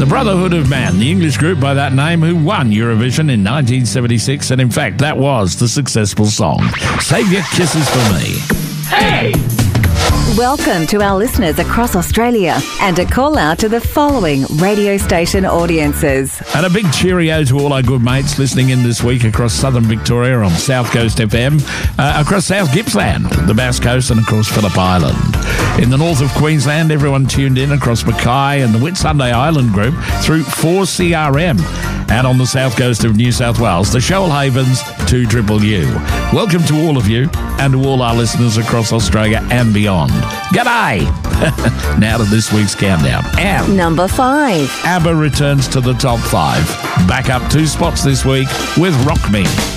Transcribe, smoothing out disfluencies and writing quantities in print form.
The Brotherhood of Man, the English group by that name who won Eurovision in 1976, and in fact that was the successful song. Save Your Kisses for Me. Hey! Welcome to our listeners across Australia and a call out to the following radio station audiences. And a big cheerio to all our good mates listening in this week across southern Victoria on South Coast FM, across South Gippsland, the Bass Coast, and of course Phillip Island. In the north of Queensland, everyone tuned in across Mackay and the Whitsunday Island group through 4CRM. And on the south coast of New South Wales, the Shoalhavens 2UU. Welcome to all of you and to all our listeners across Australia and beyond. G'day! Now to this week's countdown. Number 5. ABBA returns to the top 5. Back up 2 spots this week with Rock Me.